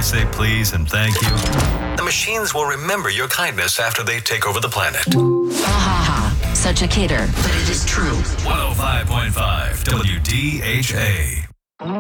never say please and thank you, the machines will remember your kindness after they take over the planet. Such a kidder, but it is true. 105.5 WDHA.